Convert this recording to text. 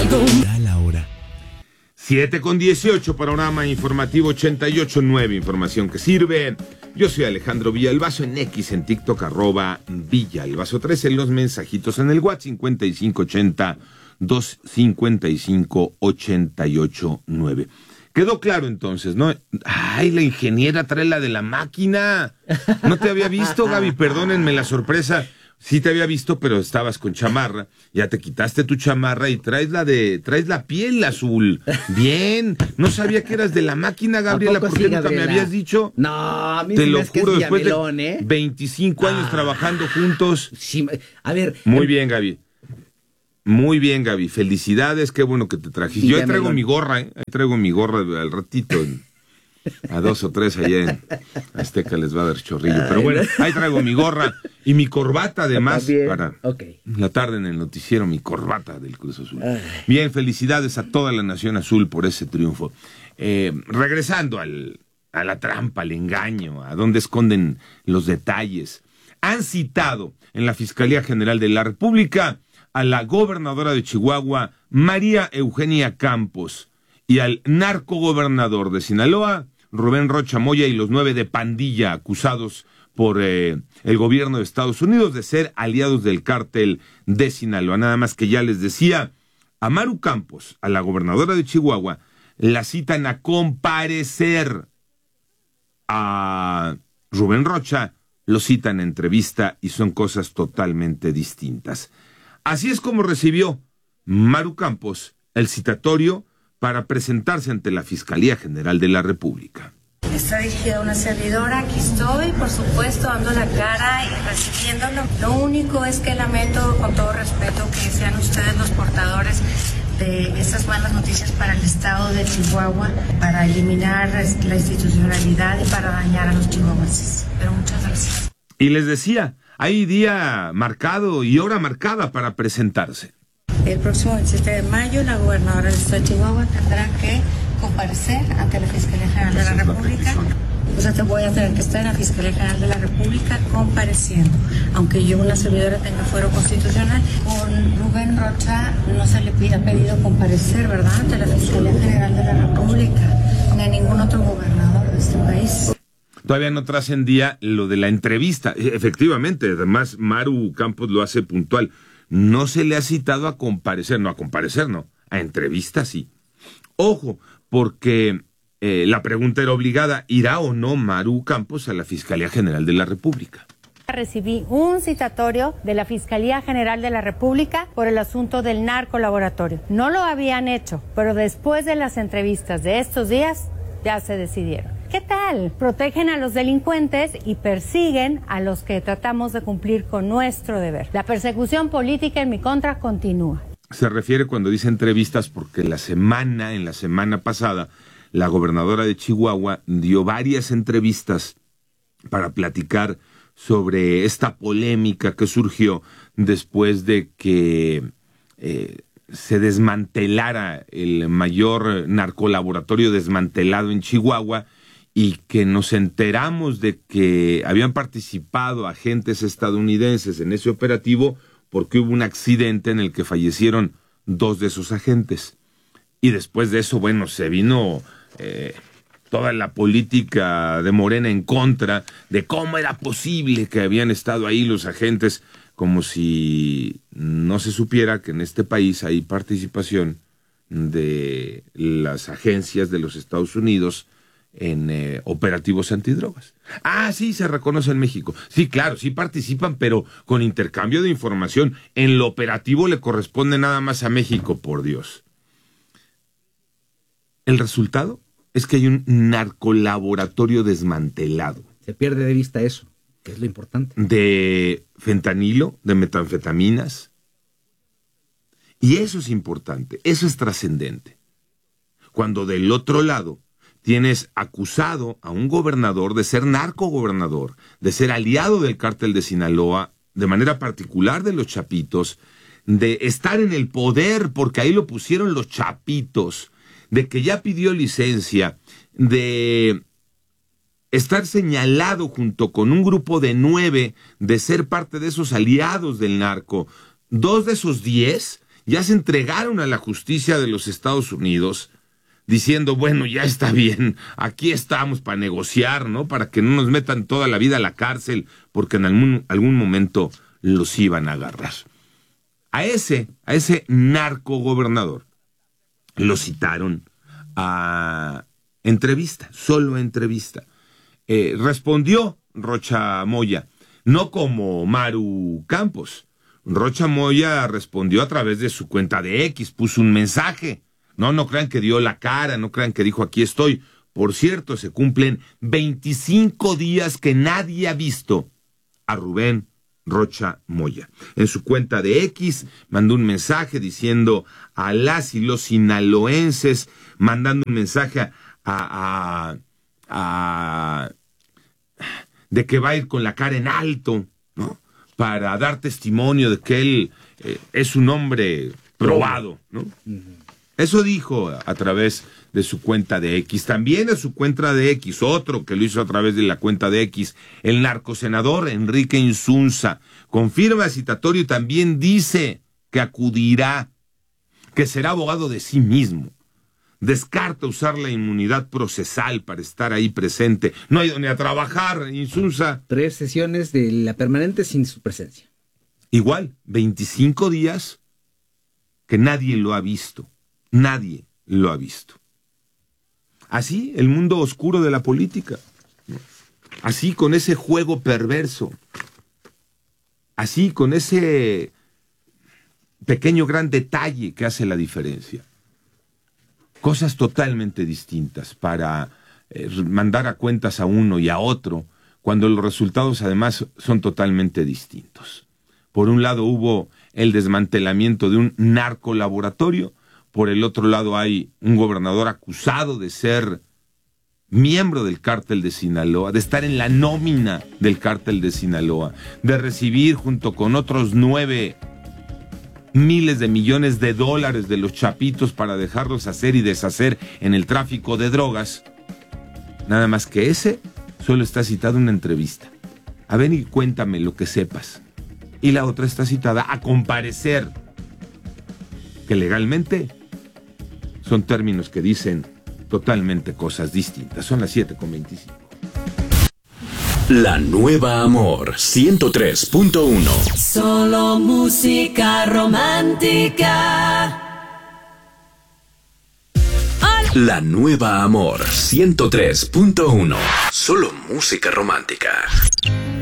Da la hora. 7:18, panorama informativo 88.9, información que sirve. Yo soy Alejandro Villalbazo en X, en TikTok, @Villalbazo13, los mensajitos en el WhatsApp 5580-255-889. Quedó claro entonces, ¿no? Ay, la ingeniera trae la de la máquina. No te había visto, Gaby, perdónenme la sorpresa. Sí te había visto, pero estabas con chamarra. Ya te quitaste tu chamarra y traes la piel azul. Bien. No sabía que eras de la máquina, Gabriela. ¿Por qué nunca me habías dicho? No, a mí te sí lo me juro, es después llamelón, de 25 años trabajando juntos. Sí, a ver. Muy bien, Gaby. Muy bien, Gaby. Felicidades, qué bueno que te trajiste. Yo ahí traigo mi gorra, Ahí traigo mi gorra al ratito. A 2 o 3 allá en Azteca les va a dar chorrillo. Pero bueno, ahí traigo mi gorra y mi corbata además para la tarde en el noticiero, mi corbata del Cruz Azul. Bien, felicidades a toda la Nación Azul por ese triunfo. Regresando a la trampa, al engaño, a dónde esconden los detalles. Han citado en la Fiscalía General de la República a la gobernadora de Chihuahua, María Eugenia Campos, y al narcogobernador de Sinaloa, Rubén Rocha Moya, y los 9 de pandilla acusados por el gobierno de Estados Unidos de ser aliados del cártel de Sinaloa. Nada más que ya les decía, a Maru Campos, a la gobernadora de Chihuahua, la citan a comparecer. A Rubén Rocha lo citan en entrevista y son cosas totalmente distintas. Así es como recibió Maru Campos el citatorio para presentarse ante la Fiscalía General de la República. Está dirigida a una servidora, aquí estoy, por supuesto, dando la cara y recibiéndolo. Lo único es que lamento, con todo respeto, que sean ustedes los portadores de estas malas noticias para el estado de Chihuahua, para eliminar la institucionalidad y para dañar a los chihuahuenses. Pero muchas gracias. Y les decía, hay día marcado y hora marcada para presentarse. El próximo 27 de mayo, la gobernadora del estado de Chihuahua tendrá que comparecer ante la Fiscalía General de la República. O sea, voy a tener que estar en la Fiscalía General de la República compareciendo. Aunque yo, una servidora, tenga fuero constitucional, con Rubén Rocha no se le ha pedido comparecer, ¿verdad?, ante la Fiscalía General de la República, ni a ningún otro gobernador de este país. Todavía no trascendía lo de la entrevista. Efectivamente, además, Maru Campos lo hace puntual. No se le ha citado a comparecer, no, a entrevista sí. Ojo, porque la pregunta era obligada, ¿irá o no Maru Campos a la Fiscalía General de la República? Recibí un citatorio de la Fiscalía General de la República por el asunto del narcolaboratorio. No lo habían hecho, pero después de las entrevistas de estos días, ya se decidieron. ¿Qué tal? Protegen a los delincuentes y persiguen a los que tratamos de cumplir con nuestro deber. La persecución política en mi contra continúa. Se refiere cuando dice entrevistas porque en la semana pasada, la gobernadora de Chihuahua dio varias entrevistas para platicar sobre esta polémica que surgió después de que se desmantelara el mayor narcolaboratorio desmantelado en Chihuahua y que nos enteramos de que habían participado agentes estadounidenses en ese operativo porque hubo un accidente en el que fallecieron 2 de esos agentes. Y después de eso, bueno, se vino toda la política de Morena en contra de cómo era posible que habían estado ahí los agentes, como si no se supiera que en este país hay participación de las agencias de los Estados Unidos en operativos antidrogas. Ah, sí, se reconoce en México. Sí, claro, sí participan, pero con intercambio de información. En lo operativo le corresponde nada más a México, por Dios. El resultado es que hay un narcolaboratorio desmantelado. Se pierde de vista eso, que es lo importante. De fentanilo, de metanfetaminas. Y eso es importante, eso es trascendente. Cuando del otro lado tienes acusado a un gobernador de ser narcogobernador, de ser aliado del cártel de Sinaloa, de manera particular de los Chapitos, de estar en el poder porque ahí lo pusieron los Chapitos, de que ya pidió licencia, de estar señalado junto con un grupo de 9 de ser parte de esos aliados del narco. 2 de esos 10 ya se entregaron a la justicia de los Estados Unidos, diciendo, bueno, ya está bien, aquí estamos para negociar, ¿no? Para que no nos metan toda la vida a la cárcel, porque en algún momento los iban a agarrar. A ese narcogobernador lo citaron a entrevista, solo entrevista. Respondió Rocha Moya, no como Maru Campos. Rocha Moya respondió a través de su cuenta de X, puso un mensaje. No crean que dio la cara, no crean que dijo aquí estoy. Por cierto, se cumplen 25 días que nadie ha visto a Rubén Rocha Moya. En su cuenta de X mandó un mensaje diciendo a las y los sinaloenses, mandando un mensaje de que va a ir con la cara en alto, ¿no? Para dar testimonio de que él es un hombre probado, ¿no? Eso dijo a través de su cuenta de X. También a su cuenta de X, otro que lo hizo a través de la cuenta de X, el narcosenador Enrique Insunza, confirma citatorio y también dice que acudirá, que será abogado de sí mismo. Descarta usar la inmunidad procesal para estar ahí presente. No ha ido ni a trabajar, Insunza. 3 sesiones de la permanente sin su presencia. Igual, 25 días que nadie lo ha visto. Nadie lo ha visto. Así, el mundo oscuro de la política. Así, con ese juego perverso. Así, con ese pequeño gran detalle que hace la diferencia. Cosas totalmente distintas para mandar a cuentas a uno y a otro, cuando los resultados además son totalmente distintos. Por un lado hubo el desmantelamiento de un narcolaboratorio, por el otro lado hay un gobernador acusado de ser miembro del cártel de Sinaloa, de estar en la nómina del cártel de Sinaloa, de recibir junto con otros 9 miles de millones de dólares de los chapitos para dejarlos hacer y deshacer en el tráfico de drogas. Nada más que ese solo está citado en una entrevista. A ver y cuéntame lo que sepas. Y la otra está citada a comparecer, que legalmente son términos que dicen totalmente cosas distintas. Son las 7:25. La Nueva Amor 103.1. Solo música romántica. La Nueva Amor 103.1. Solo música romántica.